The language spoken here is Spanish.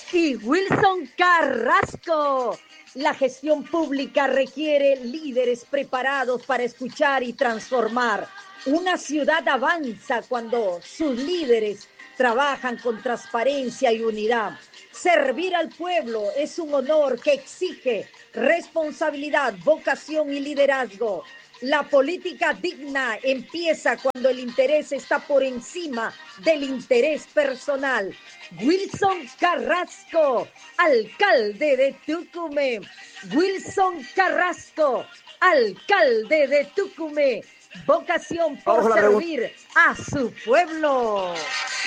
y Wilson Carrasco. La gestión pública requiere líderes preparados para escuchar y transformar. Una ciudad avanza cuando sus líderes trabajan con transparencia y unidad. Servir al pueblo es un honor que exige responsabilidad, vocación y liderazgo. La política digna empieza cuando el interés está por encima del interés personal. Wilson Carrasco, alcalde de Tucumán. Wilson Carrasco, alcalde de Tucumán. Vocación por servir a su pueblo.